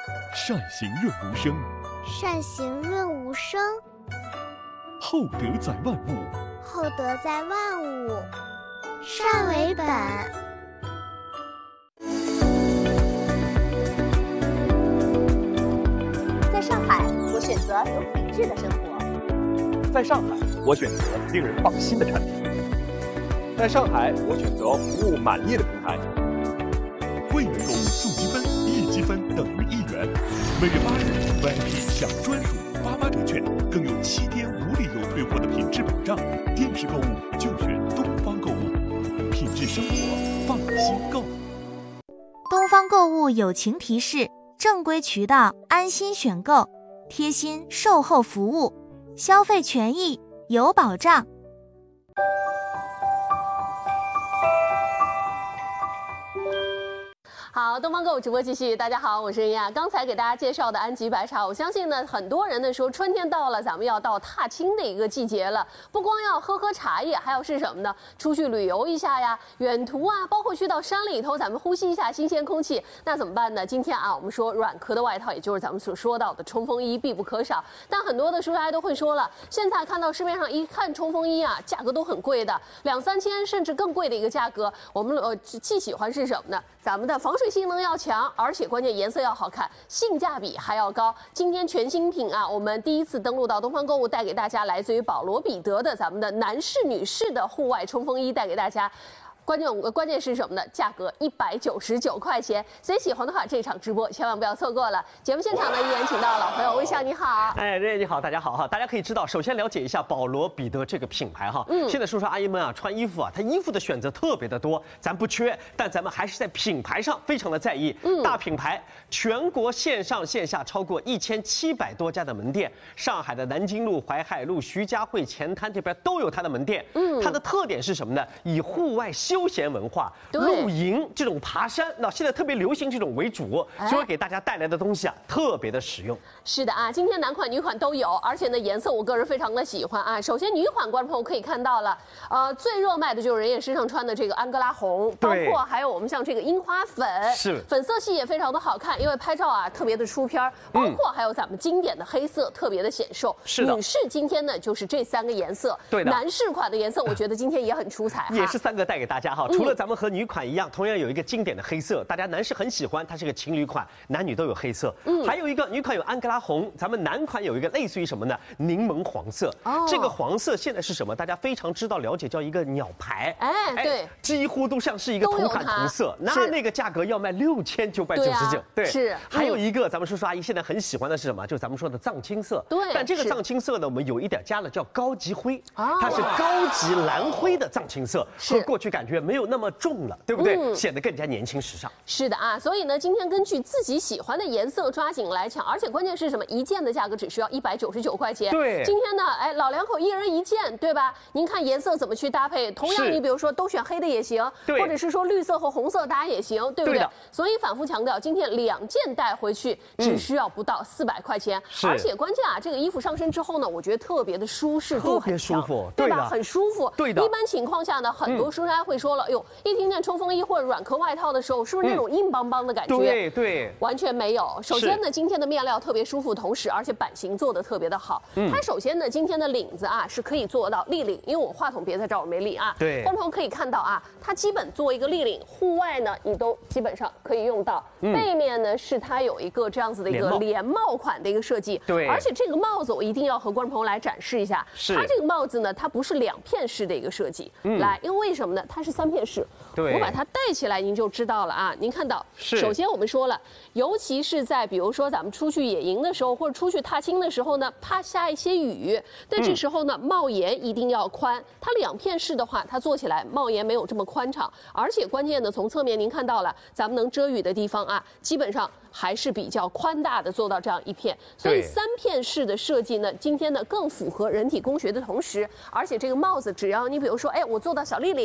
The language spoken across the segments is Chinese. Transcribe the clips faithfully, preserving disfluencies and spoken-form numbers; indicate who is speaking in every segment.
Speaker 1: 善行润无声，
Speaker 2: 善行润无声，
Speaker 1: 厚德载万物，
Speaker 2: 厚德载万物，善为本。
Speaker 3: 在上海，我选择有品质的生活。
Speaker 4: 在上海，我选择令人放心的产品。在上海，我选择服务满意的平台。
Speaker 1: 会员购物送积分，一积分等于一元。每月八日 V I P 享专属八八折券，更有七天无理由退货的品质保障。电视购物就选东方购物，品质生活，放心购。
Speaker 5: 东方购物友情提示：正规渠道，安心选购，贴心售后服务，消费权益有保障。
Speaker 3: 好，东方购物直播继续。大家好，我是恩亚。刚才给大家介绍的安吉白茶，我相信呢，很多人呢说春天到了，咱们要到踏青的一个季节了。不光要喝喝茶叶，还要是什么呢？出去旅游一下呀，远途啊，包括去到山里头，咱们呼吸一下新鲜空气。那怎么办呢？今天啊，我们说软壳的外套，也就是咱们所说到的冲锋衣必不可少。但很多的书呆都会说了，现在看到市面上一看冲锋衣啊，价格都很贵的，两三千甚至更贵的一个价格。我们呃既喜欢是什么呢？咱们的防水性能要强，而且关键颜色要好看，性价比还要高。今天全新品啊，我们第一次登陆到东方购物，带给大家来自于保罗彼得的咱们的男士、女士的户外冲锋衣，带给大家。关键关键是什么呢？价格一百九十九块钱，所以喜欢的话，这场直播千万不要错过了。节目现场呢，依然请到老朋友微笑，你好。
Speaker 6: 哎，瑞你好，大家好哈。大家可以知道，首先了解一下保罗彼得这个品牌哈。嗯。现在叔叔阿姨们啊，穿衣服啊，它衣服的选择特别的多，咱不缺，但咱们还是在品牌上非常的在意。嗯。大品牌，全国线上线下超过一千七百多家的门店，上海的南京路、淮海路、徐家汇、前滩这边都有它的门店。嗯。它的特点是什么呢？以户外休闲文化、露营这种爬山，那现在特别流行这种为主，所以给大家带来的东西啊，特别的实用。
Speaker 3: 是的啊，今天男款女款都有，而且呢颜色我个人非常的喜欢啊。首先女款观众朋友可以看到了，呃，最热卖的就是人也身上穿的这个安哥拉红，包括还有我们像这个樱花粉，
Speaker 6: 是
Speaker 3: 粉色系也非常的好看，因为拍照啊特别的出片，包括还有咱们经典的黑色，特别的显瘦。
Speaker 6: 是的，
Speaker 3: 女士今天呢就是这三个颜色，
Speaker 6: 对的。
Speaker 3: 男士款的颜色我觉得今天也很出彩，
Speaker 6: 也是三个带给大家哈。除了咱们和女款一样，同样有一个经典的黑色，大家男士很喜欢，它是个情侣款，男女都有黑色。嗯，还有一个女款有安哥拉红，咱们男款有一个类似于什么呢？柠檬黄色。哦，这个黄色现在是什么？大家非常知道了解，叫一个鸟牌。
Speaker 3: 哎，对，
Speaker 6: 几乎都像是一个同款同色。那那个价格要卖六千九百九十九。对，
Speaker 3: 是。
Speaker 6: 还有一个咱们叔叔阿姨现在很喜欢的是什么？就是咱们说的藏青色。
Speaker 3: 对，
Speaker 6: 但这个藏青色呢，我们有一点加了，叫高级灰。它是高级蓝灰的藏青色，和过去感觉没有那么重了，对不对？嗯，显得更加年轻时尚。
Speaker 3: 是的啊，所以呢，今天根据自己喜欢的颜色抓紧来抢，而且关键是什么？一件的价格只需要一百九十九块钱。
Speaker 6: 对，
Speaker 3: 今天呢，哎，老两口一人一件，对吧？您看颜色怎么去搭配？同样，你比如说都选黑的也行，或者是说绿色和红色搭也行，对不对？对，所以反复强调，今天两件带回去只需要不到四百块钱，嗯，而且关键啊，这个衣服上身之后呢，我觉得特别的舒适度很强，
Speaker 6: 特别舒服，
Speaker 3: 对吧？很舒服。
Speaker 6: 对的。
Speaker 3: 一般情况下呢，很多书呆会说了，哎呦，一听见冲锋衣或者软壳外套的时候，是不是那种硬邦邦的感觉？
Speaker 6: 对对，
Speaker 3: 完全没有。首先呢，今天的面料特别舒服，同时而且版型做的特别的好。嗯，它首先呢，今天的领子啊是可以做到立领，因为我话筒别在这儿，我没立啊。
Speaker 6: 对，
Speaker 3: 观众朋友可以看到啊，它基本做一个立领，户外呢你都基本上可以用到。嗯，背面呢是它有一个这样子的一个连帽款的一个设计。
Speaker 6: 对，
Speaker 3: 而且这个帽子我一定要和观众朋友来展示一下。
Speaker 6: 是，
Speaker 3: 它这个帽子呢，它不是两片式的一个设计。嗯，来，因为为什么呢？它是三片式。
Speaker 6: 对，
Speaker 3: 我把它戴起来，您就知道了啊。您看到，
Speaker 6: 是
Speaker 3: 首先我们说了，尤其是在比如说咱们出去野营的时候，或者出去踏青的时候呢，怕下一些雨，那这时候呢，帽檐一定要宽。它两片式的话，它做起来帽檐没有这么宽敞，而且关键呢，从侧面您看到了，咱们能遮雨的地方啊，基本上还是比较宽大的，做到这样一片。所以三片式的设计呢，今天呢更符合人体工学的同时，而且这个帽子只要你比如说，哎，我做到小立领也是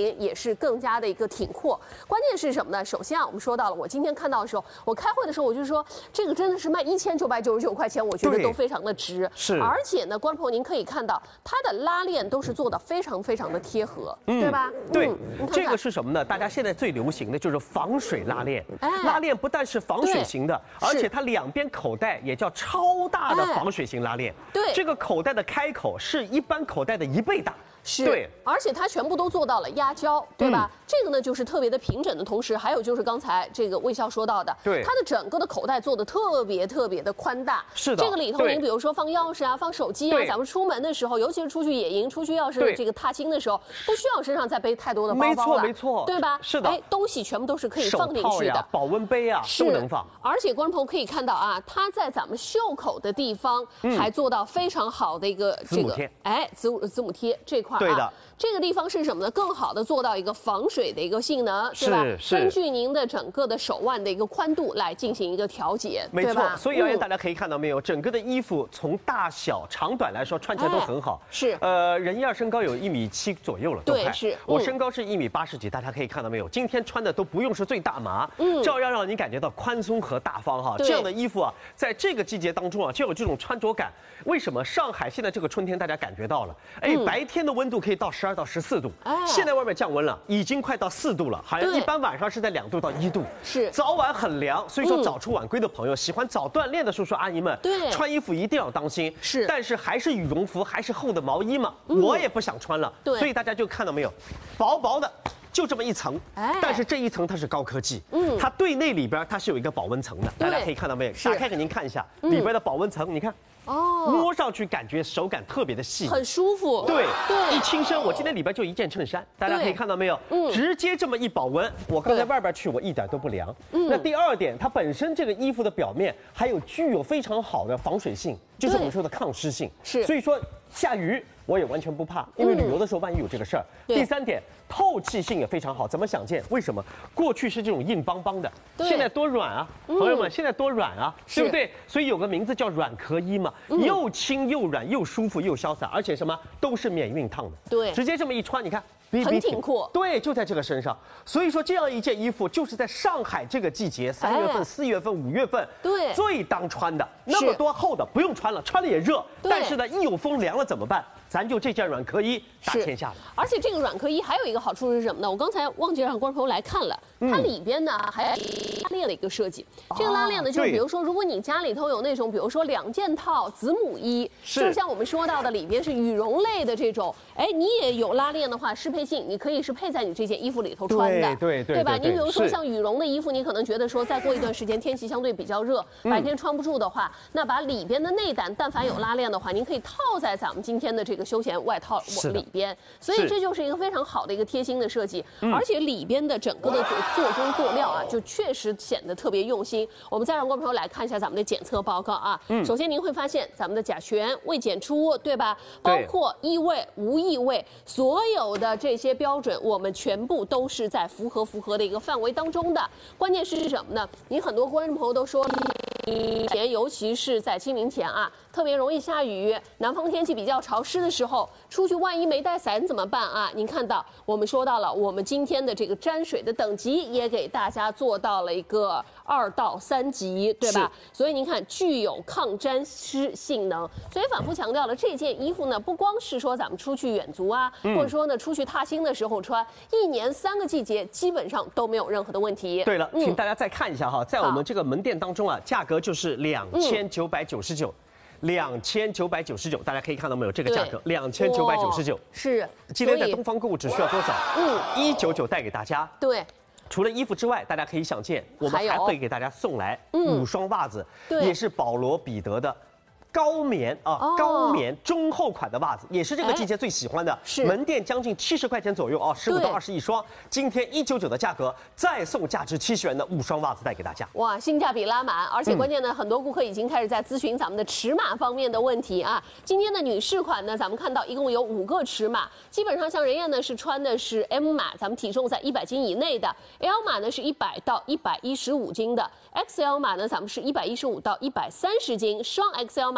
Speaker 3: 是更加的一个挺阔。关键是什么呢？首先啊，我们说到了，我今天看到的时候，我开会的时候我就说，这个真的是卖一千九百九十九块钱，我觉得都非常的值。
Speaker 6: 是，
Speaker 3: 而且呢，观众朋友您可以看到，它的拉链都是做的非常非常的贴合，嗯、对吧？
Speaker 6: 对，
Speaker 3: 嗯、看看
Speaker 6: 这个是什么呢？大家现在最流行的就是防水拉链。哎、拉链不但是防水型的，而且它两边口袋也叫超大的防水型拉链。哎、
Speaker 3: 对，
Speaker 6: 这个口袋的开口是一般口袋的一倍大。
Speaker 3: 是，
Speaker 6: 对，
Speaker 3: 而且它全部都做到了压胶，对吧？嗯、这个呢就是特别的平整的同时，还有就是刚才这个魏笑说到的，
Speaker 6: 对，
Speaker 3: 它的整个的口袋做的特别特别的宽大。
Speaker 6: 是的，
Speaker 3: 这个里头您比如说放钥匙啊、放手机啊，咱们出门的时候，尤其是出去野营、出去要是这个踏青的时候，不需要身上再背太多的包包了，
Speaker 6: 没错没错，
Speaker 3: 对吧？
Speaker 6: 是的，
Speaker 3: 哎，东西全部都是可以放进去的，
Speaker 6: 保温杯啊都能放。
Speaker 3: 而且观众朋友可以看到啊，它在咱们袖口的地方还做到非常好的一个这个，哎，子母子母贴这块啊，
Speaker 6: 对的。
Speaker 3: 这个地方是什么呢？更好的做到一个防水的一个性能，对吧？根据您的整个的手腕的一个宽度来进行一个调节，
Speaker 6: 没错。所以谣言大家可以看到没有，整个的衣服从大小长短来说穿起来都很好。
Speaker 3: 是，
Speaker 6: 呃，人一二身高有一米七左右了，
Speaker 3: 对，是。
Speaker 6: 我身高是一米八十几，大家可以看到没有？今天穿的都不用是最大码，嗯，照样让你感觉到宽松和大方哈。这样的衣服啊，在这个季节当中啊，就有这种穿着感。为什么上海现在这个春天大家感觉到了？哎，白天的温度可以到十二到十四度。现在外面降温了，已经快到四度了，好像一般晚上是在两度到一度，
Speaker 3: 是
Speaker 6: 早晚很凉。所以说早出晚归的朋友，喜欢早锻炼的叔叔阿姨们，
Speaker 3: 对，
Speaker 6: 穿衣服一定要当心。
Speaker 3: 是，
Speaker 6: 但是还是羽绒服，还是厚的毛衣嘛，我也不想穿了。
Speaker 3: 对，
Speaker 6: 所以大家就看到没有，薄薄的。就这么一层，哎，但是这一层它是高科技，嗯，它对内里边它是有一个保温层的，大家可以看到没有？打开给您看一下里边的保温层，你看。哦，摸上去感觉手感特别的细，
Speaker 3: 很舒服。
Speaker 6: 对
Speaker 3: 对，
Speaker 6: 一轻身，我今天里边就一件衬衫，大家可以看到没有？嗯，直接这么一保温，我刚才外边去我一点都不凉。嗯，那第二点，它本身这个衣服的表面还有具有非常好的防水性，就是我们说的抗湿性。
Speaker 3: 是，
Speaker 6: 所以说下雨我也完全不怕，因为旅游的时候万一有这个事儿。第三点，透气性也非常好，怎么想见？为什么？过去是这种硬邦邦的，现在多软啊，朋友们，现在多软啊，对不对？所以有个名字叫软壳衣嘛，又轻又软又舒服又潇洒，而且什么都是免熨烫的，
Speaker 3: 对，
Speaker 6: 直接这么一穿，你看。
Speaker 3: 很挺阔，
Speaker 6: 对，就在这个身上。所以说，这样一件衣服就是在上海这个季节，三月份、四月份、五月份，
Speaker 3: 对，
Speaker 6: 最当穿的。那么多厚的不用穿了，穿了也热。但是呢，一有风凉了怎么办？咱就这件软壳衣打天下了。
Speaker 3: 而且这个软壳衣还有一个好处是什么呢？我刚才忘记让观众朋友来看了，它里边呢还有拉链的一个设计。这个拉链呢，就是比如说，如果你家里头有那种，比如说两件套子母衣，就像我们说到的里边是羽绒类的这种，哎，你也有拉链的话，适配性你可以是配在你这件衣服里头穿的，
Speaker 6: 对对
Speaker 3: 对吧？你比如说像羽绒的衣服，你可能觉得说再过一段时间天气相对比较热，白天穿不住的话，那把里边的内胆但凡有拉链的话，您可以套在咱们今天的这个休闲外套里边，所以这就是一个非常好的一个贴心的设计，而且里边的整个的做工做料啊，就确实显得特别用心。我们再让观众朋友来看一下咱们的检测报告啊。首先您会发现咱们的甲醛未检出，对吧？包括异味、无异味，所有的这些标准，我们全部都是在符合符合的一个范围当中的。关键是什么呢？你很多观众朋友都说，以前尤其是在清明前啊，特别容易下雨，南方天气比较潮湿的时候，出去万一没带伞怎么办啊？您看到我们说到了，我们今天的这个沾水的等级也给大家做到了一个二到三级，对吧？所以您看，具有抗沾湿性能。所以反复强调了，这件衣服呢，不光是说咱们出去远足啊，嗯、或者说呢出去踏青的时候穿，一年三个季节基本上都没有任何的问题。
Speaker 6: 对了，嗯、请大家再看一下哈，在我们这个门店当中啊，价格就是两千九百九十九。两千九百九十九，大家可以看到没有？这个价格两千九百九十九
Speaker 3: 是。
Speaker 6: 今天在东方购物只需要多少？嗯，一九九带给大家。
Speaker 3: 对。
Speaker 6: 除了衣服之外，大家可以想见，我们还会给大家送来五双袜子，也是保罗彼得的。高棉啊，哦、高棉中厚款的袜子，也是这个季节最喜欢的。是门店将近七十块钱左右啊，十五到二十一双。今天一九九的价格，再送价值七十元的五双袜子带给大家。
Speaker 3: 哇，性价比拉满，而且关键呢，嗯、很多顾客已经开始在咨询咱们的尺码方面的问题啊。今天的女士款呢，咱们看到一共有五个尺码，基本上像人燕呢是穿的是 M 码，咱们体重在一百斤以内的 ；L 码呢是一百到一百一十五斤的 ；X L 码呢咱们是一百一十五到一百三十斤，双 X L 码。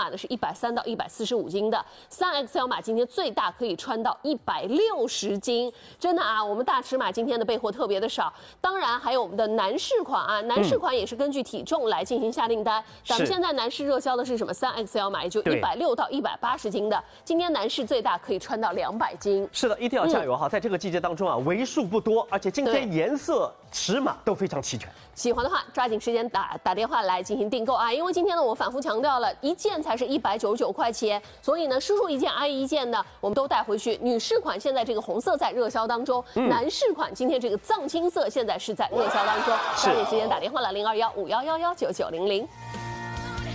Speaker 3: 码呢是一百三到一百四十五斤的，三 X L 码今天最大可以穿到一百六十斤，真的啊，我们大尺码今天的备货特别的少。当然还有我们的男士款啊，男士款也是根据体重来进行下订单。嗯、咱们现在男士热销的是什么？三 X L 码，也就一百六到一百八十斤的，今天男士最大可以穿到两百斤。
Speaker 6: 是的，一定要加油哈！嗯、在这个季节当中啊，为数不多，而且今天颜色、尺码都非常齐全。
Speaker 3: 喜欢的话，抓紧时间打打电话来进行订购啊！因为今天呢，我反复强调了，一件才是一百九十九块钱，所以呢，叔叔一件，阿姨一件呢，我们都带回去。女士款现在这个红色在热销当中，嗯、男士款今天这个藏青色现在是在热销当中，抓紧时间打电话了，零二幺五幺幺幺九九零零。